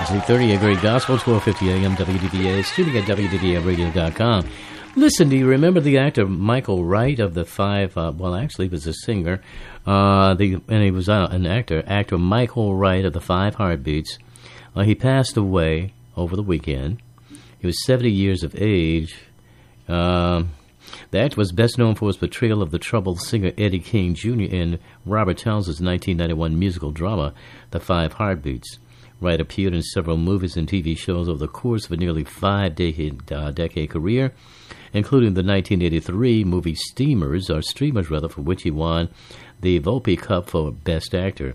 8:30 at Great Gospel, 12:50 a.m. WDVA, streaming at WDVAradio.com. Listen, do you remember the actor Michael Wright of the Five? Actually, he was a singer, and he was an actor. Actor Michael Wright of the Five Heartbeats. He passed away over the weekend. He was 70 years of age. The actor was best known for his portrayal of the troubled singer Eddie King Jr. in Robert Townsend's 1991 musical drama, The Five Heartbeats. Wright appeared in several movies and TV shows over the course of a nearly five-decade career, including the 1983 movie Streamers, for which he won the Volpe Cup for Best Actor.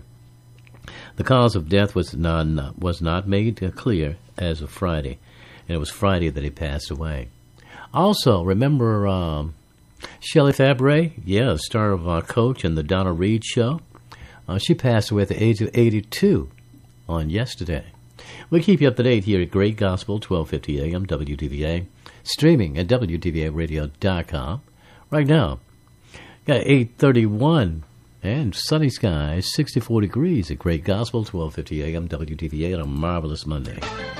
The cause of death was not made clear as of Friday, and it was Friday that he passed away. Also, remember Shelley Fabares? Yeah, star of Coach and the Donna Reed Show. She passed away at the age of 82 on yesterday. We'll keep you up to date here at Great Gospel, 12:50 a.m. WDVA, streaming at WDVAradio.com. Right now, got 8:31 and sunny skies, 64 degrees at Great Gospel, 12:50 a.m. WDVA on a marvelous Monday.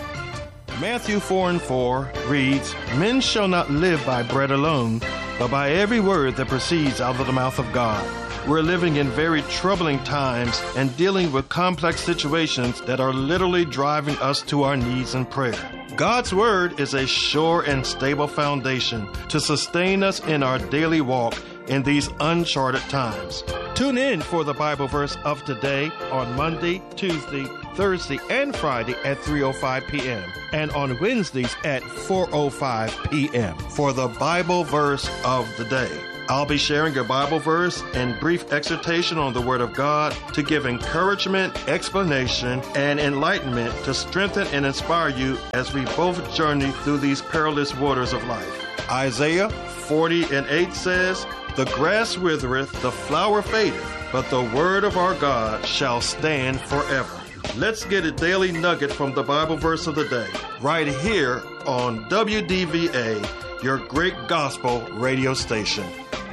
Matthew 4:4 reads, "Men shall not live by bread alone, but by every word that proceeds out of the mouth of God." We're living in very troubling times and dealing with complex situations that are literally driving us to our knees in prayer. God's Word is a sure and stable foundation to sustain us in our daily walk in these uncharted times. Tune in for the Bible verse of today on Monday, Tuesday, Thursday, and Friday at 3:05 p.m. and on Wednesdays at 4:05 p.m. for the Bible verse of the day. I'll be sharing a Bible verse and brief exhortation on the Word of God to give encouragement, explanation, and enlightenment to strengthen and inspire you as we both journey through these perilous waters of life. Isaiah 40:8 says, "The grass withereth, the flower fadeth, but the word of our God shall stand forever." Let's get a daily nugget from the Bible verse of the day, right here on WDVA, your Great Gospel radio station.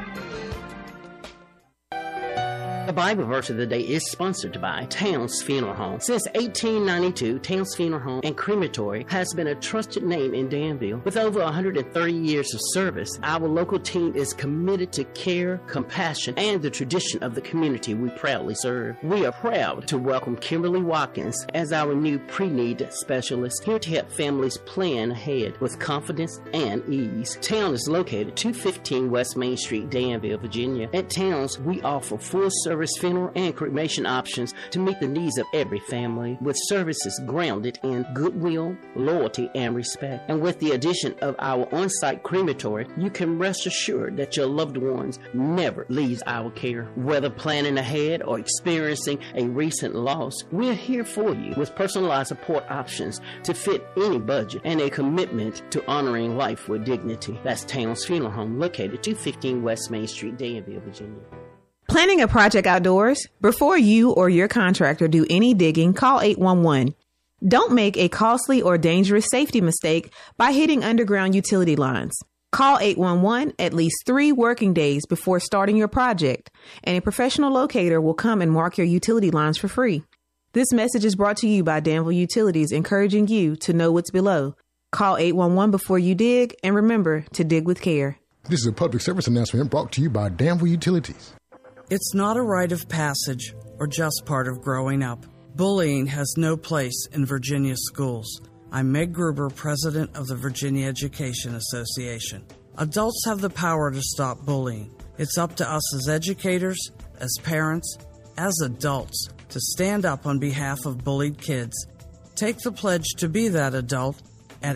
The Bible verse of the day is sponsored by Towns Funeral Home. Since 1892, Towns Funeral Home and Crematory has been a trusted name in Danville. With over 130 years of service, our local team is committed to care, compassion, and the tradition of the community we proudly serve. We are proud to welcome Kimberly Watkins as our new pre-need specialist, here to help families plan ahead with confidence and ease. Town is located 215 West Main Street, Danville, Virginia. At Towns, we offer full-service funeral and cremation options to meet the needs of every family, with services grounded in goodwill, loyalty, and respect. And with the addition of our on-site crematory, you can rest assured that your loved ones never leaves our care. Whether planning ahead or experiencing a recent loss, we're here for you with personalized support options to fit any budget and a commitment to honoring life with dignity. That's Towns Funeral Home, located 215 West Main Street, Danville, Virginia. Planning a project outdoors? Before you or your contractor do any digging, call 811. Don't make a costly or dangerous safety mistake by hitting underground utility lines. Call 811 at least 3 working days before starting your project, and a professional locator will come and mark your utility lines for free. This message is brought to you by Danville Utilities, encouraging you to know what's below. Call 811 before you dig, and remember to dig with care. This is a public service announcement brought to you by Danville Utilities. It's not a rite of passage or just part of growing up. Bullying has no place in Virginia schools. I'm Meg Gruber, president of the Virginia Education Association. Adults have the power to stop bullying. It's up to us as educators, as parents, as adults, to stand up on behalf of bullied kids. Take the pledge to be that adult at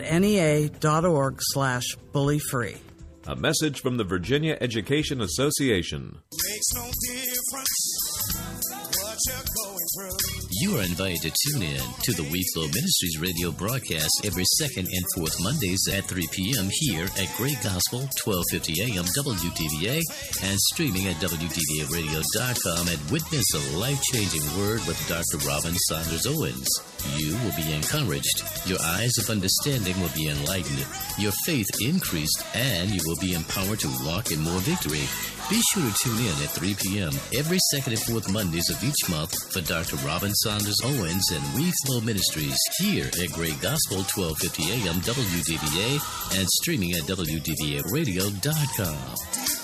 NEA.org/bullyfree. A message from the Virginia Education Association. Makes no difference what you're going through. You are invited to tune in to the Weeflow Ministries radio broadcast every second and fourth Mondays at 3 p.m. here at Great Gospel, 1250 a.m. WDVA, and streaming at WDVAradio.com and witness a life-changing word with Dr. Robin Saunders Owens. You will be encouraged, your eyes of understanding will be enlightened, your faith increased, and you will be empowered to walk in more victory. Be sure to tune in at 3 p.m. every second and fourth Mondays of each month for Dr. Robin Saunders Owens and We Flow Ministries here at Great Gospel 1250 AM WDVA and streaming at WDVAradio.com.